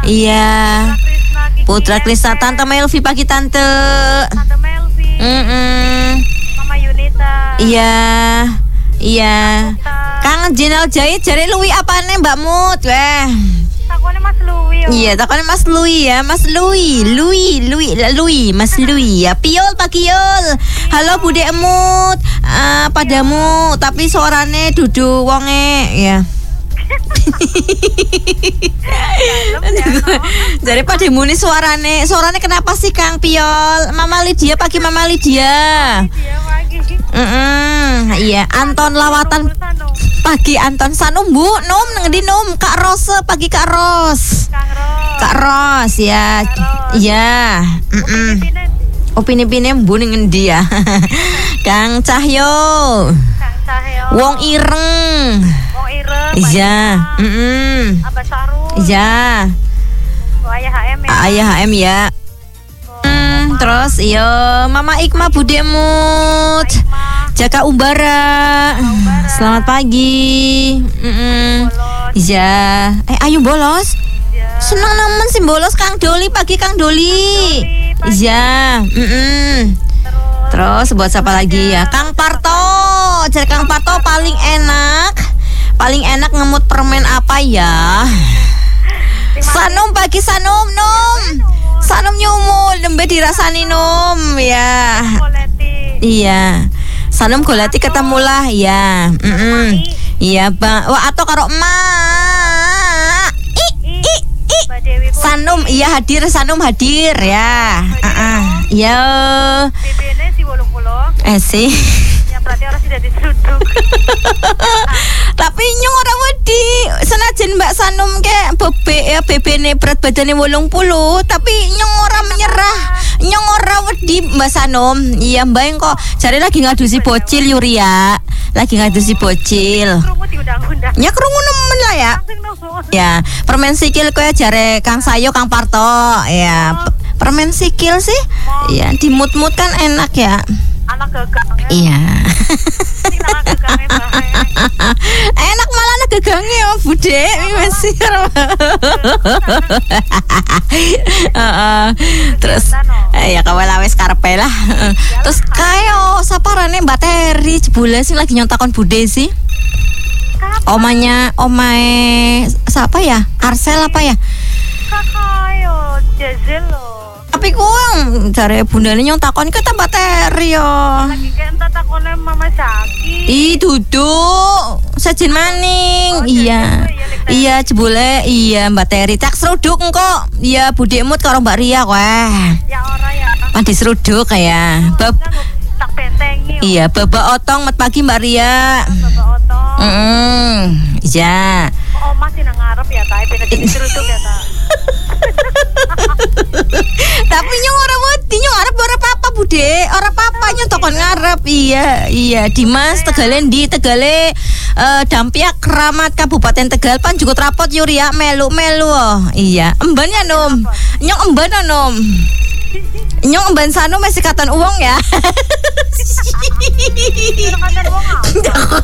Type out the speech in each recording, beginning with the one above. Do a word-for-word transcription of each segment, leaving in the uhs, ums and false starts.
Iya. Putra Krisna, Tante Melvi pagi Tante. Tante Melvi. Mm-mm. Mama Yunita. Iya. Iya. Kang Jenal Jahit jare luwi apane Mbak Mut? Weh. Takone Mas Lui. Iya, takone Mas Lui ya, Mas Lui, Lui, Lui, Lui, Mas Lui ya. Piol pagi Yol. Halo Bude Emut. Uh, padamu tapi suarane dudu wonge ya. Dari padamu nih suarane, suarane kenapa sih Kang Piol? Mama Lydia pagi Mama Lydia. Iya pagi. Mm-mm, iya, Anton Lawatan pagi Anton Sanum Bu, Nom ngendi Nom Kak Rose pagi Kak Ros. Kang Ros. Kak Ros ya. Iya. Heeh. Opini-opini Bu ning ngendi ya? Kang Cahyo. Kang Cahyo. Wong Ireng. Wong Ireng. Iya. Heeh. Abah Saru. Iya. Ayah H M ya. Ayah H M ya. Hmm, terus iya Mama Ikma Bude Mut. Jaka Umbara. Selamat pagi. Mm-mm. Iya. Eh ayo bolos. Seneng nemen sih bolos Kang Doli pagi Kang Doli. Iya. Mm-mm. Terus buat siapa lagi ya? Kang Parto. Jadi Kang Parto paling enak. Paling enak ngemut permen apa ya? Sanum pagi Sanum Nom. Sanum nyumul nembe dirasani Nom ya. Iya. Sanum golati ketemulah ya. Heeh. Iya, Bang. Wah, atau karo emak. I i i. Sanum iya hadir, Sanum hadir ya. Heeh. Iya. B B-ne si wolong puluh. Eh sih. Ya berarti orang sudah diseruduk. Tapi nyong ora wedi. Senajan Mbak Sanum ke bebek ya B B-ne berat badane wolong puluh, tapi nyong ora menyerah. Nyong ora wedi Mbak Sanum. Iya Mbak kok jare lagi ngadusi bocil Yuria. Lagi ngadusi bocil. Krungu diundang-undang. Ya krungu nemen lah ya. Ya, permen sikil kowe jare Kang Sayo Kang Parto. Ya, p- permen sikil sih. Ya, dimut-mut kan enak ya. Anak gagang. Iya. Sing anak gagangnya bahaya. Enak malah anak gegangnya ya Bude masih. Heeh. Terus eh, ya kawala wis karepe lah. Terus kayo saparane Mbak Teri jebule sing lagi nyontakon Bude sih. Omanya omae siapa ya? Arsel apa ya? Kakayo Jezel lo. Tapi kuang jare bundane nyontakon ke Mbak Teri yo. Lagi kan takone Mama Saki. Ih duduk sajen maning. Oh, iya. jadi, Iya jebule iya Mbak Teri tak seruduk engko. Iya Bude Mut karo Mbak Ria kowe. Ya ora ya. Mandi seruduk ya. Bab Tak bentengi. iya Baba Otong mat pagi Mbak Ria. Bapak Otong. Heeh. Iya. Oh, masih nang ngarep ya ta, ben jadi seruduk ya ta. Tapi nyong ora wedi, nyong arep ora apa-apa Bude. Ora apa-apa nyong tokon ngarep. Iya, iya Dimas Tegale ndi Tegale eh Dampiak Keramat Kabupaten Tegal pan juga rapot Yuria melu-melu. Oh. Iya, emban ya Nom. Nyong emban ya Nom. Nyong emban Sanum masih katan uang ya. Katan wong apa?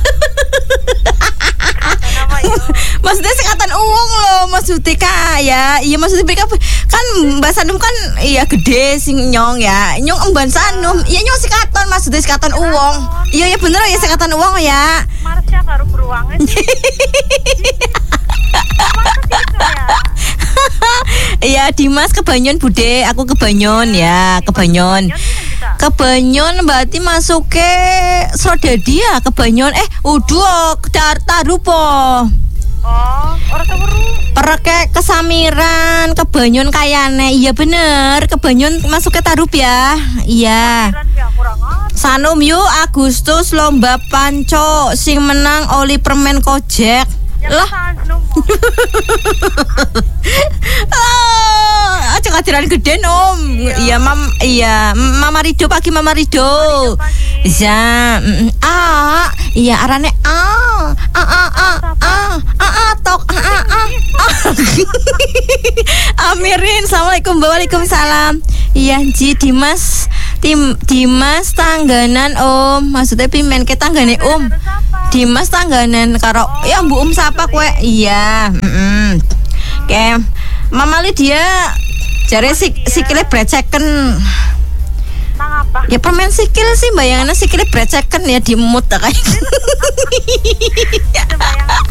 Maksudnya sekatan uang loh, maksudnya kaya. Iya maksudnya mereka kan Mbak Sanum kan iya gede sing nyong ya. Nyong emban Sanum, iya nyong sekatan maksudnya sekatan uang. Iya ya bener ya sekatan uang ya. Marsya karo beruangnya sih. Iya Dimas ke Banyon Bude, aku ke Banyon ya, ke Banyon. Ke Banyon berarti masuk ke Srodadi ya, ke Banyon. Eh, udah ke Tarupo. Oh, orang Taru. Perke Kesamiran, ke Banyon kayane. Iya bener, ke Banyon masuk ke Tarup ya. Iya. Sanum yuk Agustus lomba panco sing menang oli permen kojek. Lah. Oh, aja kadiran gede Om. Iya, Mam. Iya, Mama Rido pagi Mama Rido. Iya, ah, iya arane ah, ah, ah, ah, ah, ah, tok, ah, ah, ah. Amirin, assalamualaikum, waalaikumsalam. Iya, Ji Dimas, Tim Dimas tangganan Om, maksudnya pimen ke tanggane Om. Dimas tangganan karo ya Bu Om sapa kowe? Iya, heeh. Oke. Mama Lydia jare sik sikile breceken. Nang apa? Ya permen sikil sih bayangannya sikile breceken ya dimut ta kayak. Ada bayangan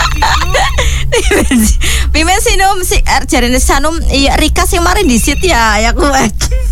Pimen sinum si jarene sanum iya Rika sing mari disit ya ya kuwe.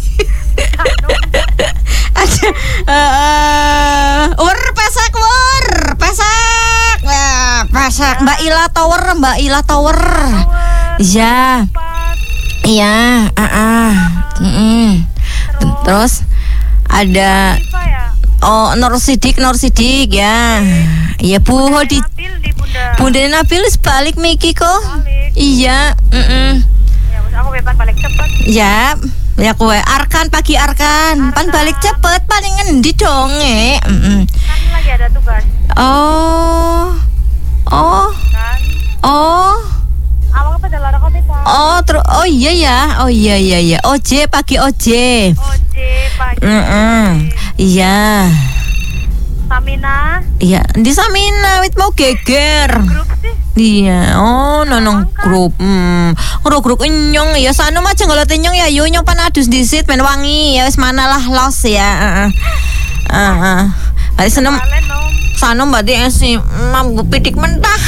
Ada eh ur pesak ur pesak. Wah, pesak Mbak Ila Tower, Mbak Ila Tower. Iya. Iya, heeh. Heeh. Terus ada oh Nur Sidik, Nur Sidik ya. Iya Bu Hodi. Bunda Nabil balik Miki kok. Iya, heeh. Ya, aku beban balik cepet. Ya, ya kowe Arkan pagi Arkan. Pan balik cepet paling ngendi dong e. Heeh. Kan lagi ada tugas. Oh. Oh. Kan. Oh. Awak apa dalam kopi Pak? Oh, terus oh iya ya. Oh iya iya iya. Oje pagi oje. Oje pagi. Heeh. Iya. Samina. Iya, di Samina wit mau geger. Grup sih. Iya, oh nonong grup. Hmm, ora grup nyong ya sanu mah jenggolot nyong ya yo nyong panadus disit men wangi ya wis mana lah los ya. Heeh. Heeh. Hari seneng sanu berarti esi mambu pitik mentah.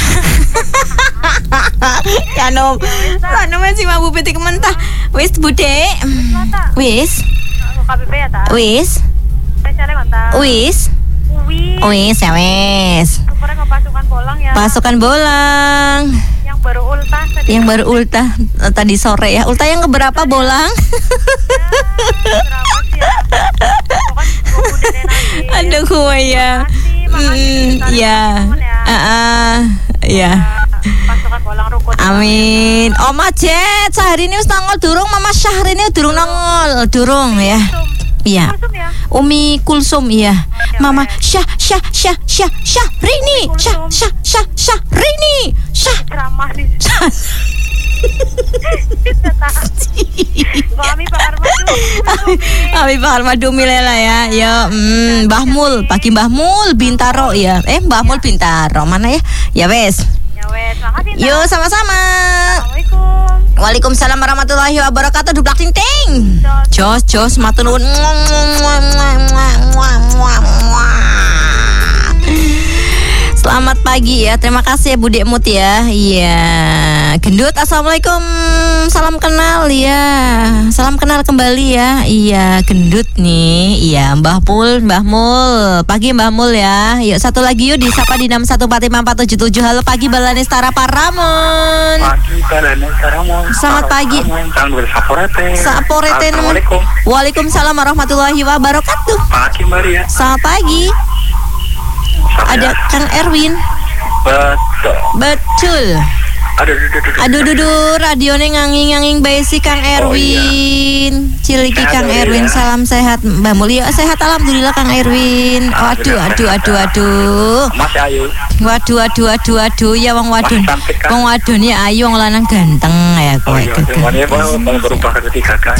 Ya nom. Sanu masih mambu pitik mentah. Wis bude. Wis. Aku K B P ya ta? Wis. Spesialnya mantap. Wis. Wis. Wis ya wis. Kemarin ke pasukan bolang ya. Pasukan bolang. Yang baru ultah tadi. Yang baru ultah eh, tadi sore ya. Ultah yang keberapa bolang? Ya, berapa sih ya? Pokoknya gua udah nanti. Aduh gue ya. Hmm, ya. Heeh. Ya. Pasukan bolang rukun. Amin. Oma Jet, sehari ini wis nongol durung, Mama Syahrini durung nongol, durung ya. Iya. Kulsum ya. Umi Kulsum iya. Mama Syah Syah Syah Syah Syahrini. Syah Syah Syah Syahrini. Syah. Ceramah di. Mami Pak Armadu. Abi Pak Armadu Milela ya. Ya, hmm, Mbah Mul, pagi Mbah Mul Bintaro ya. Eh, Mbah Mul Bintaro mana ya? Ya wes. Ya wes, makasih. Yo sama-sama. Assalamualaikum. Waalaikumsalam warahmatullahi wabarakatuh. Dublak ting ting. Jos jos matur nuwun. Selamat pagi ya. Terima kasih ya Bu Dekmut ya. Iya. Gendut assalamualaikum. Salam kenal ya. Salam kenal kembali ya. Iya, gendut nih. Iya, Mbah Mul, Mbah Mul. Pagi Mbah Mul ya. Yuk satu lagi yuk disapa di enam satu empat lima empat tujuh tujuh. Halo pagi Balanestara Paramon. Pagi Balanestara Paramon. Selamat pagi. Salam Saporete. Saporete. Assalamualaikum. Waalaikumsalam warahmatullahi wabarakatuh. Pagi Maria. Selamat pagi. Ada Kang Erwin. Betul. Betul. Aduh, aduh, aduh, Aduh, duduh, radionya nganging-nganging bae si Kang Erwin. Ciliki Kang Erwin, salam sehat Mbak Mulia. Sehat alhamdulillah Kang Erwin. Waduh, aduh, aduh, aduh. Masih ayu. Waduh, aduh, aduh, aduh. Ya wong wadon. Wong wadon ya ayu, wong lanang ganteng ya kowe. Oh iya, semuanya mau berubah ke tiga K.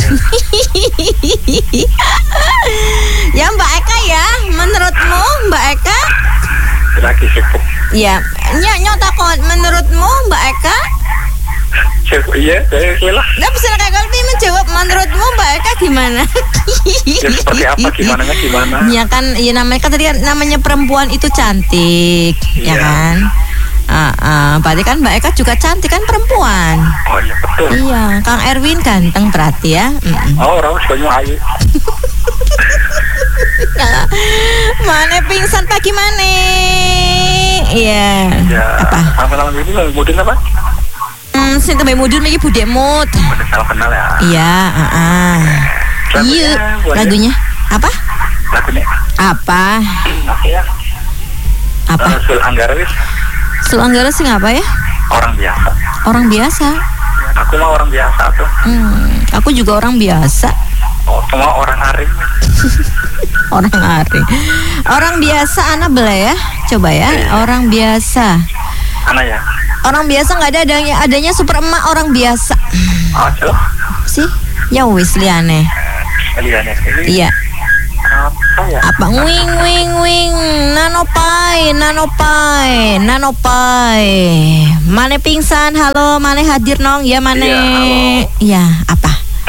Ya Mbak Eka ya, menurutmu Mbak Eka? Lagi sibuk. Ya, nyok nyok takut menurutmu Mbak Eka? Sibuk iya, saya lah. Nah, bisa kayak Kalbi menjawab menurutmu Mbak Eka gimana? Ya seperti apa gimana gimana? Ya kan, ya namanya kan tadi namanya perempuan itu cantik, ya Iya. kan? Ah, ah, berarti kan Mbak Eka juga cantik kan perempuan. Oh iya betul. Iya, Kang Erwin ganteng berarti ya. Mm-mm. Oh orang sebanyak ayu. Mana pingsan pagi mana? Iya. Ya. Apa? Apa nama ini? Mudin apa? Hmm, sing tembe mudun iki Bu Dekmut. Udah salah kenal ya. Iya, heeh. Iya, lagunya apa? Lagunya Apa? apa ya? Apa? Sul Anggara wis. Sul Anggara sing apa ya? Orang biasa. Orang biasa. Aku mah orang biasa tuh. Hmm, aku juga orang biasa. Oh, cuma orang aring. Orang aring. Orang biasa anak bela ya. Coba ya, orang biasa. Anak ya. Orang biasa nggak ada adanya adanya super emak orang biasa. Oh, coba. Sih? Ya wis liane. Liane. Iya. Apa ya? Apa? Wing wing wing. Nanopai, nanopai, nanopai. Mane pingsan. Halo, Mane hadir nong. Ya Mane. Iya, halo. Ya, apa?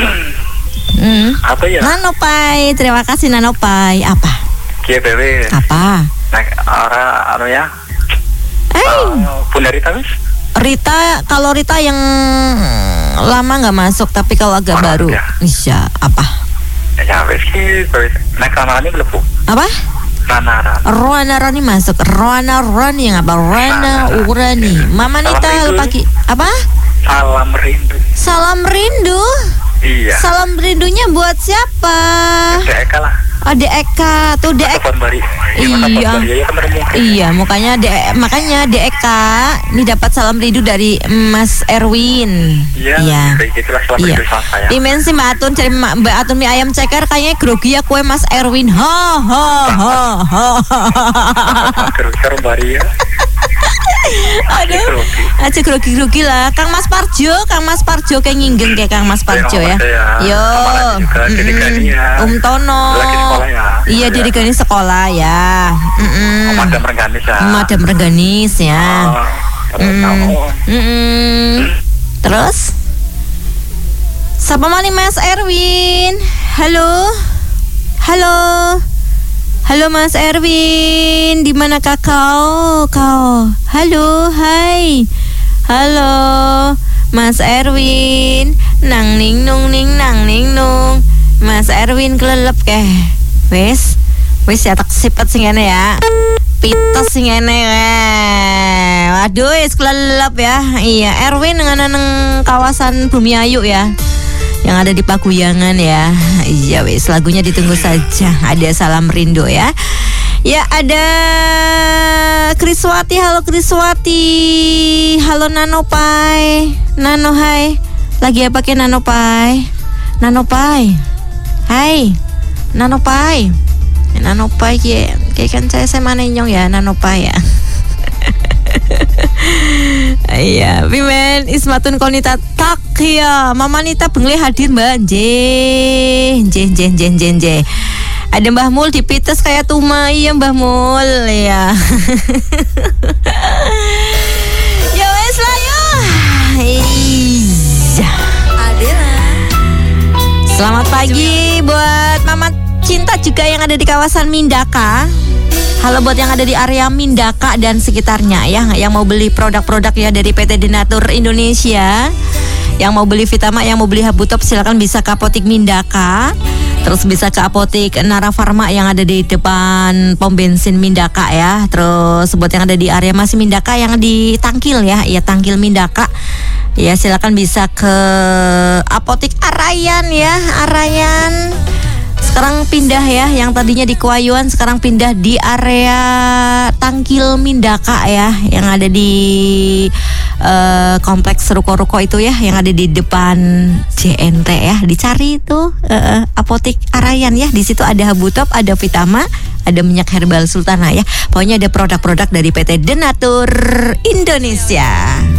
Hmm. Apa ya? Nanopai. Terima kasih Nanopai. Apa? Kia bebe. Apa? Nah, orang anu ya. Eh, Uh, Bunda Rita wis? Rita, kalau Rita yang lama nggak masuk, tapi kalau agak Orang baru, ya. bisa apa? Ya wis ki, wis. Nah, kanane mlebu. Apa? Nanaran. Roana Rani masuk. Roana Rani yang apa? Rana Rana. Urani. Mama Salam Nita rindu. pagi. Apa? Salam rindu. Salam rindu. Iya. Salam rindunya buat siapa? Dek Eka lah. Oh, Dek Eka. Tuh Dek Eka. Telepon Bari. Iya. Bari ya kemarin mungkin. Iya, makanya Dek, makanya Dek Eka ini dapat salam rindu dari Mas Erwin. Iya. Iya. Kayak gitulah salam Iya. rindu sama saya. Dimensi Mbak Atun cari Ma- Mbak Atun mie ayam ceker kayaknya grogi ya kue Mas Erwin. Ho ho ho ho. Terus Bari ya. Aduh, aja grogi-grogi lah. Kang Mas Parjo, Kang Mas Parjo kayak nginggeng kayak Kang Mas Parjo ya. Yo, Mm-mm. Om Tono. Lagi sekolah ya. Iya, dia digani sekolah ya. Mm-mm. Madam Rengganis ya. Madam Reganis ya. Oh, terus Mm. kamu. Mm-mm. Terus? Siapa mana Mas Erwin? Halo? Halo? Halo Mas Erwin, di manakah kau? Kau? Halo, hai. Halo, Mas Erwin. Nang ning nung ning nang ning nung. Mas Erwin kelelep keh. Wes, wes ya tak sipet sing ngene ya. Pites sing ngene weh. Waduh, wes kelelep ya. Iya, Erwin dengan nang kawasan Bumi Ayu ya. Yang ada di Pakuyangan ya. Iya wes, lagunya ditunggu saja. Ada salam rindu ya. Ya ada Kriswati. Halo Kriswati. Halo Nanopai. Nano hai. Lagi apa ke Nanopai? Nanopai. Hai. Nanopai. Nanopai ya. Kayak kan saya saya mana nyong ya Nanopai ya. Iya, Pimen Ismatun Konita tak ya. Mama Nita bengle hadir Mbak. Nje, nje, nje, nje, nje, nje. Ada Mbah Mul di pites kayak Tuma. Iya Mbah Mul ya. Ya wes lah ya. Iya. Selamat pagi buat Mama Cinta juga yang ada di kawasan Mindaka. Halo buat yang ada di area Mindaka dan sekitarnya ya, yang mau beli produk-produk ya dari P T Denatur Indonesia, yang mau beli Vitama, yang mau beli Habutop, silakan bisa ke Apotik Mindaka. Terus bisa ke Apotik Nara Farma yang ada di depan pom bensin Mindaka ya. Terus buat yang ada di area masih Mindaka yang di Tangkil ya, ya Tangkil Mindaka. Ya silakan bisa ke Apotik Arayan ya, Arayan. Sekarang pindah ya, yang tadinya di Kuayuan sekarang pindah di area Tangkil Mindaka ya, yang ada di uh, kompleks ruko-ruko itu ya, yang ada di depan J N T ya. Dicari itu uh, Apotik Arayan ya. Di situ ada Habutop, ada Vitama, ada minyak herbal Sultana ya. Pokoknya ada produk-produk dari P T Denatur Indonesia.